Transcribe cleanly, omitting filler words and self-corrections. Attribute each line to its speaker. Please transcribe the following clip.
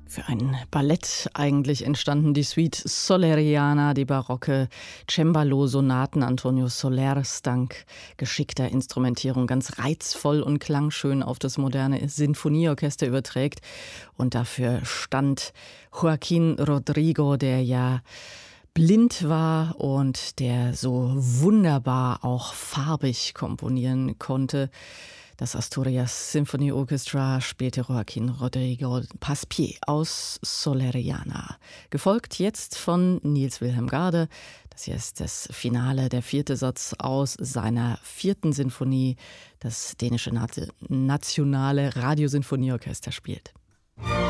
Speaker 1: Für ein Ballett eigentlich entstanden die Suite Soleriana, die barocke Cembalo-Sonaten Antonio Solers dank geschickter Instrumentierung ganz reizvoll und klangschön auf das moderne Sinfonieorchester überträgt. Und dafür stand Joaquín Rodrigo, der ja blind war und der so wunderbar auch farbig komponieren konnte. Das Asturias Symphony Orchestra spielte Joaquín Rodrigo Passepied aus Soleriana. Gefolgt jetzt von Niels Wilhelm Gade. Das hier ist das Finale, der 4. Satz aus seiner 4. Sinfonie, das dänische Nationale Radiosinfonieorchester spielt.